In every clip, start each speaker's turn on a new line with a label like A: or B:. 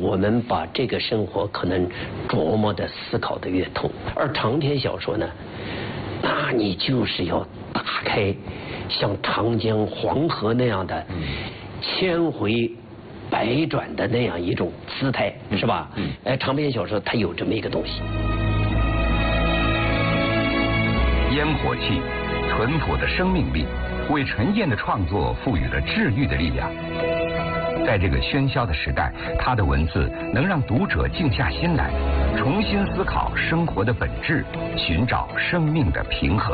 A: 我们把这个生活可能琢磨的思考的越通。而长篇小说呢，那你就是要打开像长江黄河那样的千回百转的那样一种姿态，是吧？长篇小说它有这么一个东西。
B: 烟火气，淳朴的生命力，为陈燕的创作赋予了治愈的力量。在这个喧嚣的时代，他的文字能让读者静下心来，重新思考生活的本质，寻找生命的平衡。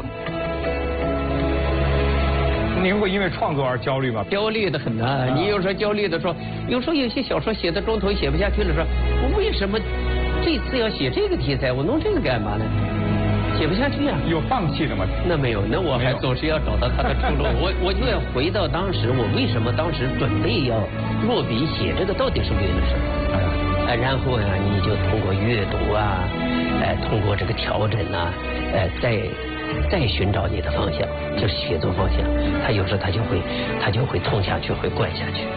C: 您会因为创作而焦虑吗？
A: 焦虑的很啊！你有时候焦虑的说，有时候有些小说写到中途写不下去了，说我为什么这次要写这个题材？我弄这个干嘛呢？写不下去啊！
C: 有放弃的吗？
A: 那没有，那我还总是要找到它的出路。我就要回到当时，我为什么当时准备要落笔写这个，到底是为了什么？然后呢，你就通过阅读啊，通过这个调整啊，再寻找你的方向，就是写作方向。他有时候他就会通下去，会贯下去。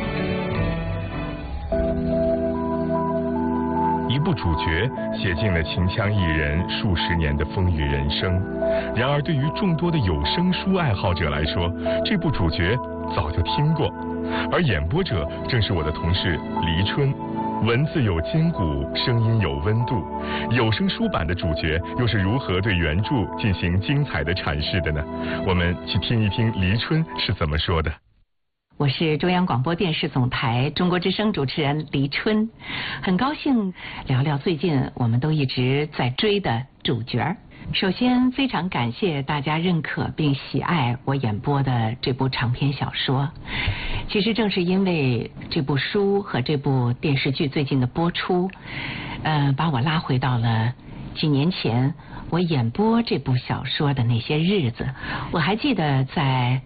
D: 一部主角写尽了秦腔艺人数十年的风雨人生，然而对于众多的有声书爱好者来说，这部主角早就听过，而演播者正是我的同事黎春。文字有筋骨，声音有温度，有声书版的主角又是如何对原著进行精彩的阐释的呢？我们去听一听黎春是怎么说的。
E: 我是中央广播电视总台中国之声主持人黎春，很高兴聊聊最近我们都一直在追的主角。首先非常感谢大家认可并喜爱我演播的这部长篇小说。其实正是因为这部书和这部电视剧最近的播出，把我拉回到了几年前我演播这部小说的那些日子。我还记得在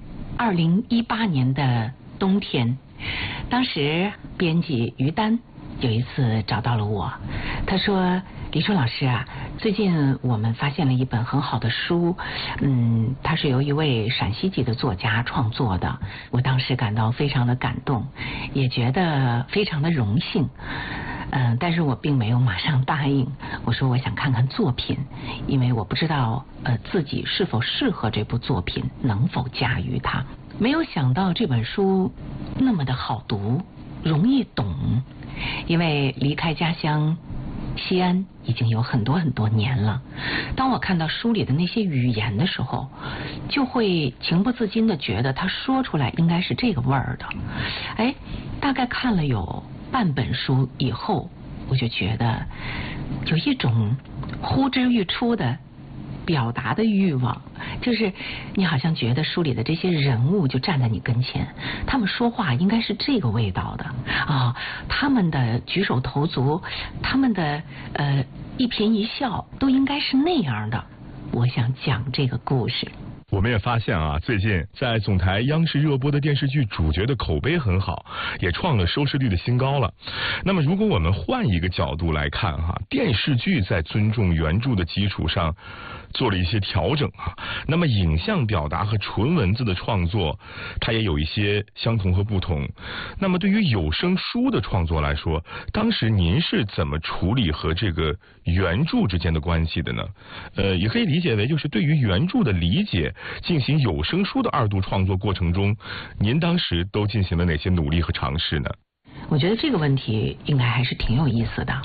E: 2018年的冬天，当时编辑于丹有一次找到了我，他说：黎春老师啊，最近我们发现了一本很好的书，它是由一位陕西籍的作家创作的。我当时感到非常的感动，也觉得非常的荣幸。但是我并没有马上答应，我说我想看看作品，因为我不知道自己是否适合这部作品，能否驾驭它。没有想到这本书那么的好读，容易懂，因为离开家乡西安已经有很多很多年了。当我看到书里的那些语言的时候，就会情不自禁的觉得他说出来应该是这个味儿的。大概看了有半本书以后，我就觉得有一种呼之欲出的表达的欲望，就是你好像觉得书里的这些人物就站在你跟前，他们说话应该是这个味道的啊，他们的举手投足，他们的一颦一笑都应该是那样的。我想讲这个故事。
D: 我们也发现啊，最近在总台央视热播的电视剧主角的口碑很好，也创了收视率的新高了。那么如果我们换一个角度来看哈，电视剧在尊重原著的基础上做了一些调整啊，那么影像表达和纯文字的创作它也有一些相同和不同。那么对于有声书的创作来说，当时您是怎么处理和这个原著之间的关系的呢？也可以理解为就是对于原著的理解进行有声书的二度创作过程中，您当时都进行了哪些努力和尝试呢？
E: 我觉得这个问题应该还是挺有意思的。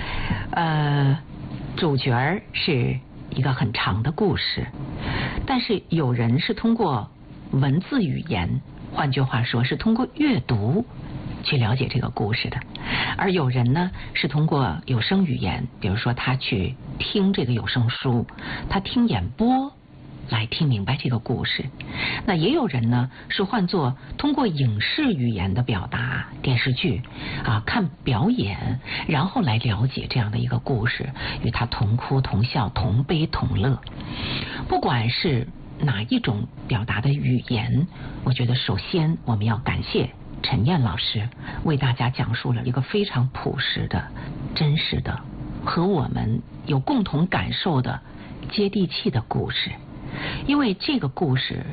E: 主角是一个很长的故事，但是有人是通过文字语言，换句话说是通过阅读去了解这个故事的，而有人呢是通过有声语言，比如说他去听这个有声书，他听演播来听明白这个故事。那也有人呢是换作通过影视语言的表达，电视剧看表演，然后来了解这样的一个故事，与他同哭同笑，同悲同乐。不管是哪一种表达的语言，我觉得首先我们要感谢陈燕老师为大家讲述了一个非常朴实的、真实的、和我们有共同感受的接地气的故事。因为这个故事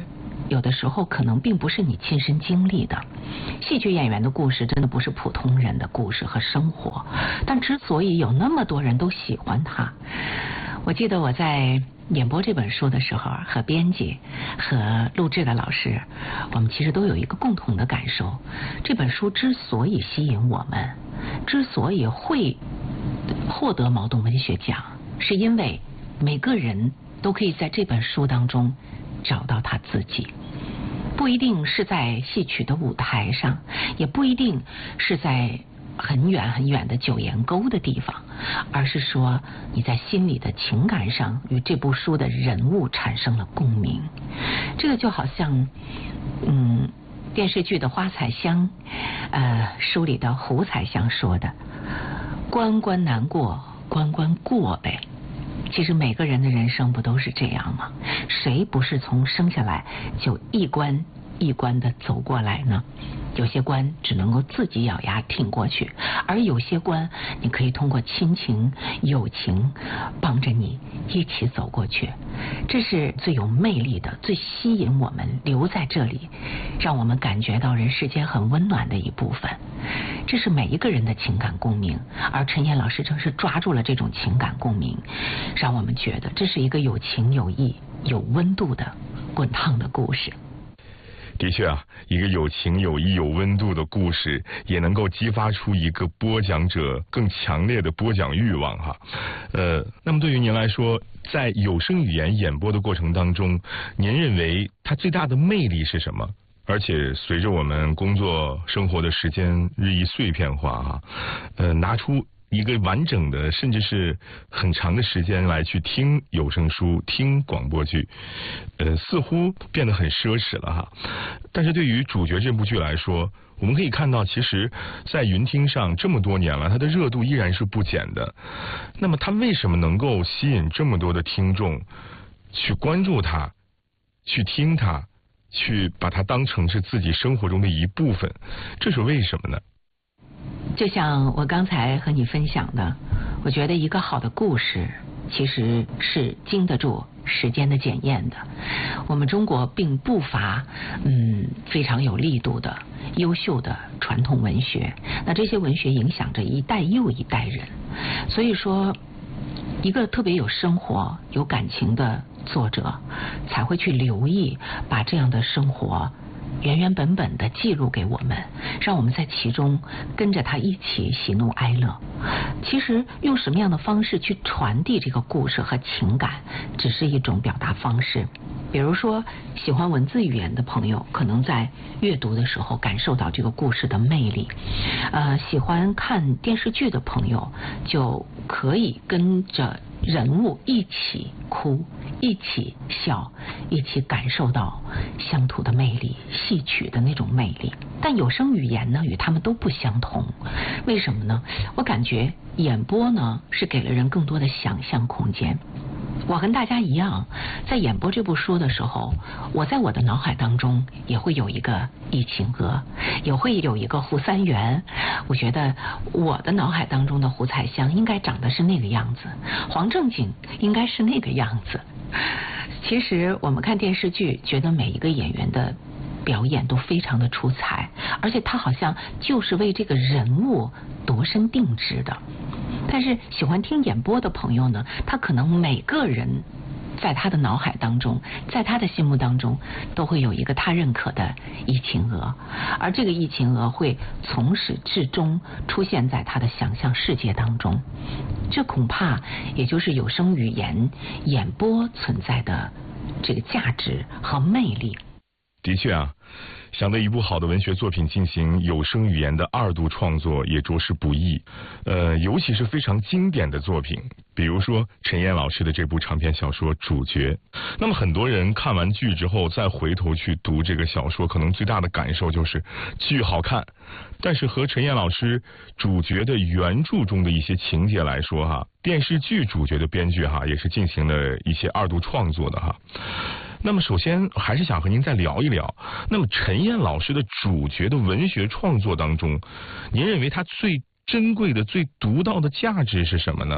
E: 有的时候可能并不是你亲身经历的。戏曲演员的故事真的不是普通人的故事和生活，但之所以有那么多人都喜欢它，我记得我在演播这本书的时候，和编辑和录制的老师，我们其实都有一个共同的感受，这本书之所以吸引我们，之所以会获得茅盾文学奖，是因为每个人都可以在这本书当中找到他自己，不一定是在戏曲的舞台上，也不一定是在很远很远的九岩沟的地方，而是说你在心里的情感上与这部书的人物产生了共鸣。这个就好像电视剧的花彩香，书里的胡彩香说的，关关难过关关过呗。其实每个人的人生不都是这样吗？谁不是从生下来就一关一关的走过来呢？有些关只能够自己咬牙挺过去，而有些关你可以通过亲情友情帮着你一起走过去。这是最有魅力的，最吸引我们留在这里，让我们感觉到人世间很温暖的一部分。这是每一个人的情感共鸣，而陈燕老师正是抓住了这种情感共鸣，让我们觉得这是一个有情有义有温度的滚烫的故事。
D: 的确啊，一个有情有义有温度的故事，也能够激发出一个播讲者更强烈的播讲欲望哈。那么对于您来说，在有声语言演播的过程当中，您认为它最大的魅力是什么？而且随着我们工作生活的时间日益碎片化哈，拿出一个完整的甚至是很长的时间来去听有声书听广播剧，似乎变得很奢侈了哈。但是对于主角这部剧来说，我们可以看到其实在云听上这么多年了，它的热度依然是不减的。那么它为什么能够吸引这么多的听众去关注它，去听它，去把它当成是自己生活中的一部分，这是为什么呢？
E: 就像我刚才和你分享的，我觉得一个好的故事其实是经得住时间的检验的。我们中国并不乏非常有力度的优秀的传统文学，那这些文学影响着一代又一代人，所以说一个特别有生活有感情的作者才会去留意把这样的生活原原本本的记录给我们，让我们在其中跟着他一起喜怒哀乐。其实用什么样的方式去传递这个故事和情感，只是一种表达方式。比如说喜欢文字语言的朋友，可能在阅读的时候感受到这个故事的魅力，喜欢看电视剧的朋友就可以跟着人物一起哭，一起笑，一起感受到乡土的魅力，戏曲的那种魅力。但有声语言呢，与他们都不相同。为什么呢？我感觉演播呢，是给了人更多的想象空间。我跟大家一样，在演播这部书的时候，我在我的脑海当中也会有一个易秦娥，也会有一个胡三元。我觉得我的脑海当中的胡彩香应该长得是那个样子，黄正景应该是那个样子。其实我们看电视剧，觉得每一个演员的表演都非常的出彩，而且他好像就是为这个人物度身定制的。但是喜欢听演播的朋友呢，他可能每个人在他的脑海当中，在他的心目当中都会有一个他认可的易秦娥，而这个易秦娥会从始至终出现在他的想象世界当中。这恐怕也就是有声语言演播存在的这个价值和魅力。
D: 的确啊，想对一部好的文学作品进行有声语言的二度创作也着实不易，尤其是非常经典的作品，比如说陈燕老师的这部长篇小说《主角》。那么很多人看完剧之后再回头去读这个小说，可能最大的感受就是剧好看，但是和陈燕老师《主角》的原著中的一些情节来说哈，电视剧《主角》的编剧哈也是进行了一些二度创作的哈。那么首先还是想和您再聊一聊，那么陈燕老师的《主角》的文学创作当中，您认为他最珍贵的最独到的价值是什么呢？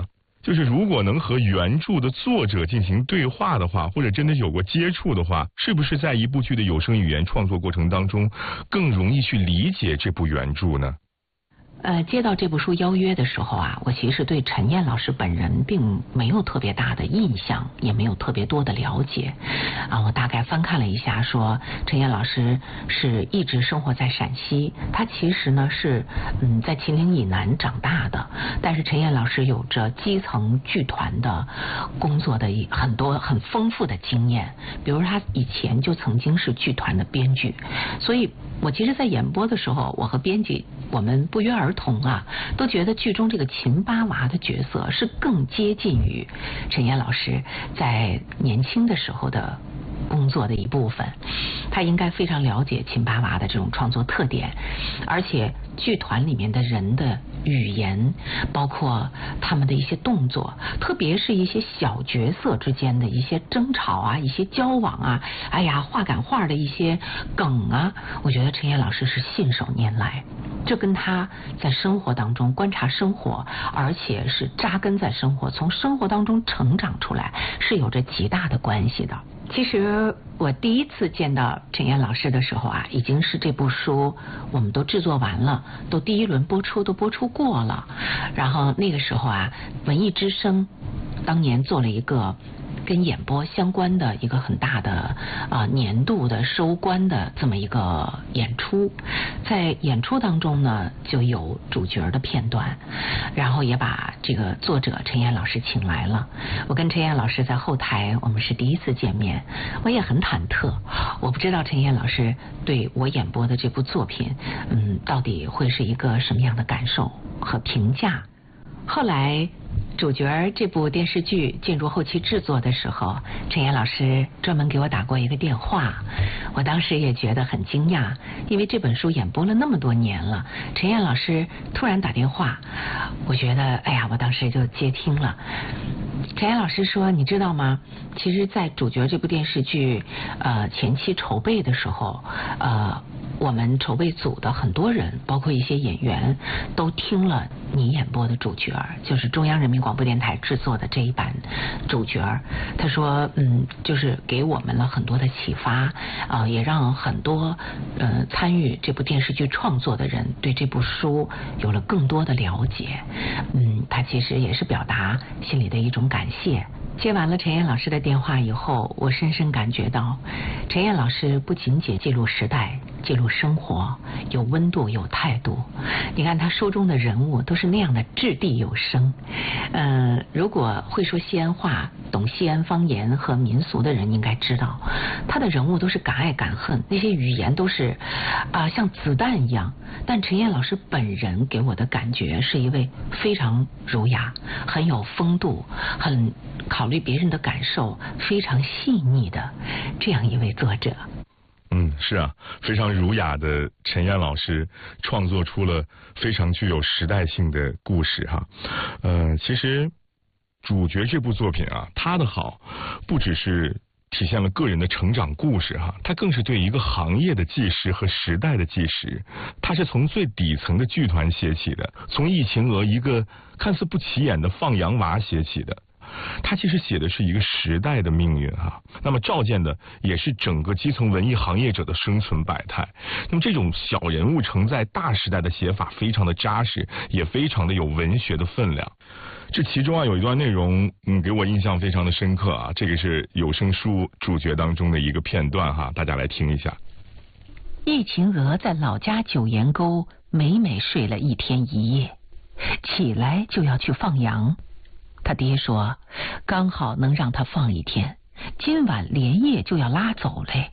D: 就是如果能和原著的作者进行对话的话，或者真的有过接触的话，是不是在一部剧的有声语言创作过程当中，更容易去理解这部原著呢？
E: 接到这部书邀约的时候啊，我其实对陈燕老师本人并没有特别大的印象，也没有特别多的了解。我大概翻看了一下，说陈燕老师是一直生活在陕西，他其实呢是在秦岭以南长大的，但是陈燕老师有着基层剧团的工作的很多很丰富的经验，比如他以前就曾经是剧团的编剧，所以我其实在演播的时候，我和编辑我们不约而同啊，都觉得剧中这个秦八娃的角色是更接近于陈燕老师在年轻的时候的工作的一部分，他应该非常了解秦八娃的这种创作特点，而且剧团里面的人的语言，包括他们的一些动作，特别是一些小角色之间的一些争吵啊，一些交往啊，话赶话的一些梗啊，我觉得陈燕老师是信手拈来，这跟他在生活当中观察生活，而且是扎根在生活，从生活当中成长出来，是有着极大的关系的。其实我第一次见到陈燕老师的时候啊，已经是这部书我们都制作完了，都第一轮播出都播出过了。然后那个时候啊，文艺之声当年做了一个跟演播相关的一个很大的年度的收官的这么一个演出，在演出当中呢就有主角的片段，然后也把这个作者陈燕老师请来了。我跟陈燕老师在后台我们是第一次见面，我也很忐忑，我不知道陈燕老师对我演播的这部作品到底会是一个什么样的感受和评价。后来主角这部电视剧进入后期制作的时候，陈燕老师专门给我打过一个电话，我当时也觉得很惊讶，因为这本书演播了那么多年了，陈燕老师突然打电话，我觉得我当时就接听了。陈燕老师说，你知道吗，其实在主角这部电视剧前期筹备的时候，我们筹备组的很多人，包括一些演员，都听了你演播的主角，就是中央人民广播电台制作的这一版主角。他说就是给我们了很多的启发，也让很多参与这部电视剧创作的人对这部书有了更多的了解。他其实也是表达心里的一种感谢。接完了陈燕老师的电话以后，我深深感觉到陈燕老师不仅仅记录时代，记录生活，有温度有态度。你看他书中的人物都是那样的掷地有声。如果会说西安话，懂西安方言和民俗的人应该知道，他的人物都是敢爱敢恨，那些语言都是像子弹一样。但陈燕老师本人给我的感觉是一位非常儒雅，很有风度，很考虑别人的感受，非常细腻的这样一位作者。
D: 是啊，非常儒雅的陈燕老师创作出了非常具有时代性的故事哈。其实主角这部作品啊，它的好不只是体现了个人的成长故事哈，它更是对一个行业的纪实和时代的纪实。它是从最底层的剧团写起的，从易秦娥一个看似不起眼的放羊娃写起的。他其实写的是一个时代的命运哈，那么照见的也是整个基层文艺行业者的生存百态。那么这种小人物承载大时代的写法非常的扎实，也非常的有文学的分量。这其中有一段内容给我印象非常的深刻啊，这个是有声书主角当中的一个片段哈，大家来听一下。
E: 易秦娥在老家九岩沟每每睡了一天一夜，起来就要去放羊。他爹说刚好能让他放一天，今晚连夜就要拉走嘞。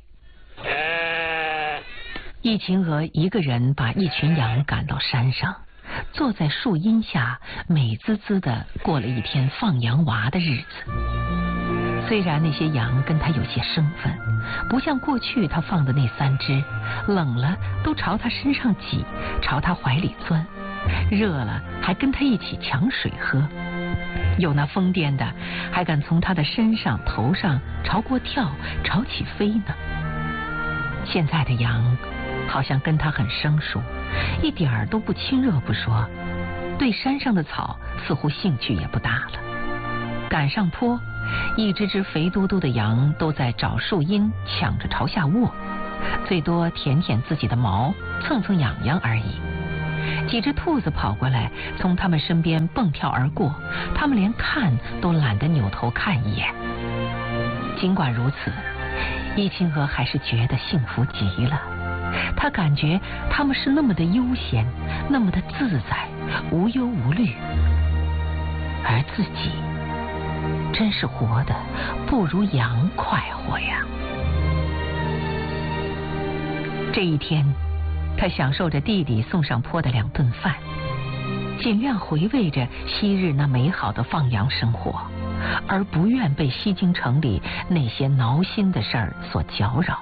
E: 易秦娥一个人把一群羊赶到山上，坐在树荫下美滋滋地过了一天放羊娃的日子。虽然那些羊跟他有些生分，不像过去他放的那3只，冷了都朝他身上挤，朝他怀里钻，热了还跟他一起抢水喝，有那疯癫的还敢从他的身上头上朝过跳，朝起飞呢。现在的羊好像跟他很生疏，一点儿都不亲热不说，对山上的草似乎兴趣也不大了。 赶上坡，一只只肥嘟嘟的羊都在找树荫，抢着朝下卧，最多舔舔自己的毛，蹭蹭痒痒而已。几只兔子跑过来，从他们身边蹦跳而过，他们连看都懒得扭头看一眼。尽管如此，易清娥还是觉得幸福极了。她感觉他们是那么的悠闲，那么的自在，无忧无虑，而自己真是活得不如羊快活呀。这一天，他享受着弟弟送上坡的2顿饭，尽量回味着昔日那美好的放羊生活，而不愿被西京城里那些挠心的事儿所搅扰。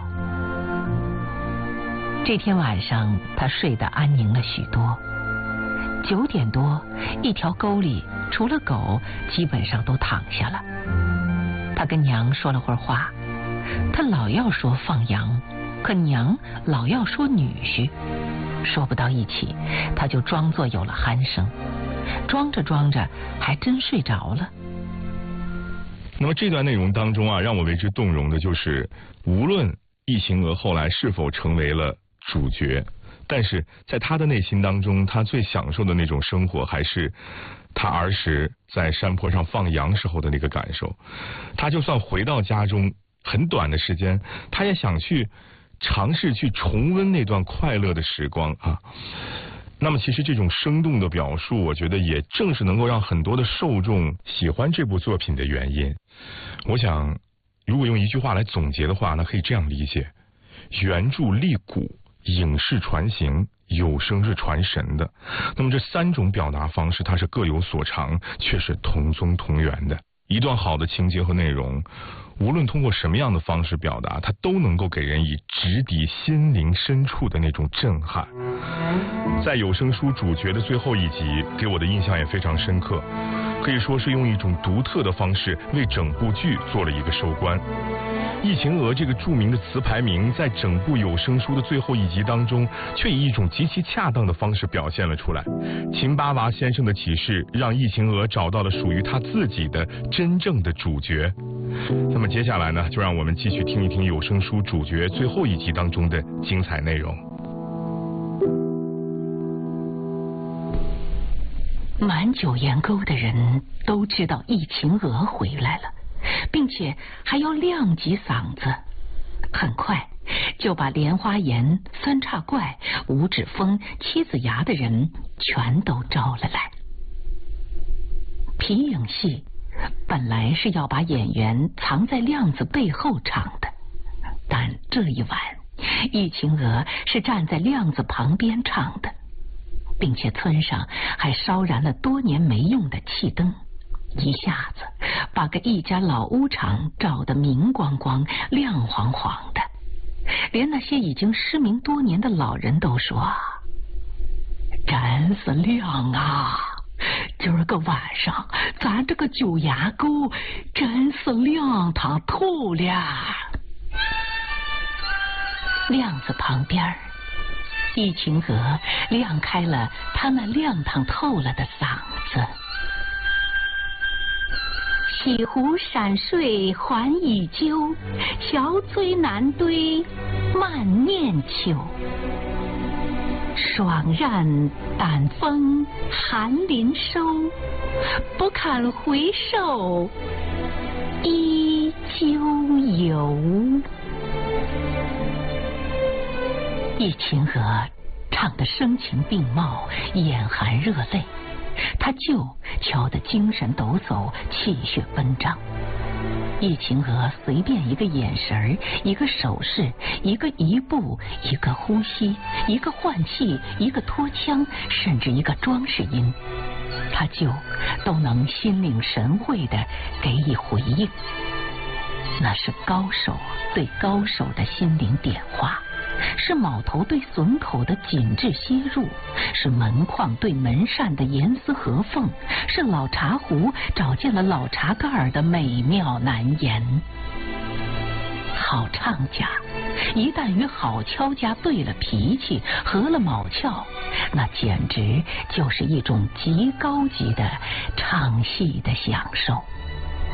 E: 这天晚上，他睡得安宁了许多。9点多，一条沟里除了狗，基本上都躺下了。他跟娘说了会儿话，他老要说放羊，可娘老要说女婿，说不到一起，他就装作有了鼾声，装着装着还真睡着了。
D: 那么这段内容当中啊，让我为之动容的就是，无论易晴娥后来是否成为了主角，但是在他的内心当中，他最享受的那种生活，还是他儿时在山坡上放羊时候的那个感受。他就算回到家中很短的时间，他也想去尝试去重温那段快乐的时光啊。那么其实这种生动的表述，我觉得也正是能够让很多的受众喜欢这部作品的原因。我想如果用一句话来总结的话，那可以这样理解：原著立古，影视传行，有声是传神的。那么这3种表达方式，它是各有所长，却是同宗同源的。一段好的情节和内容，无论通过什么样的方式表达，它都能够给人以直抵心灵深处的那种震撼。在有声书主角的最后一集，给我的印象也非常深刻，可以说是用一种独特的方式为整部剧做了一个收官。易晴娥这个著名的词牌名，在整部有声书的最后一集当中，却以一种极其恰当的方式表现了出来。秦巴娃先生的启示，让易晴娥找到了属于她自己的真正的主角。那么接下来呢，就让我们继续听一听有声书主角最后一集当中的精彩内容。
E: 满九岩沟的人都知道易晴娥回来了，并且还要亮几嗓子。很快就把莲花岩、三叉怪、五指峰、七子崖的人全都招了来。皮影戏本来是要把演员藏在亮子背后唱的，但这一晚易晴娥是站在亮子旁边唱的，并且村上还烧燃了多年没用的气灯，一下子把个一家老屋场照得明光光、亮晃晃的，连那些已经失明多年的老人都说：“真是亮啊！今儿个晚上咱这个九崖沟真是亮堂透了。”亮子旁边，易晴娥亮开了他那亮堂透了的嗓子。西湖山水还依旧，小嘴难对万年秋。霜髯丹枫寒林收，不堪回首依旧游。易晴娥唱得声情并茂，眼含热泪，他就瞧得精神抖擞，气血奔张。易晴娥随便一个眼神，一个手势，一个移步，一个呼吸，一个换气，一个拖腔，甚至一个装饰音，他就都能心领神会地给予回应。那是高手对高手的心灵点化，是卯头对笋口的紧致吸入，是门框对门扇的严丝合缝，是老茶壶找见了老茶盖的美妙难言。好唱家一旦与好敲家对了脾气，合了卯窍，那简直就是一种极高级的唱戏的享受。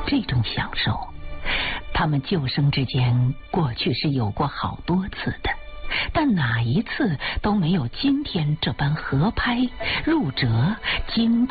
E: 这种享受，他们旧生之间过去是有过好多次的，但哪一次都没有今天这般合拍、入辙、惊动。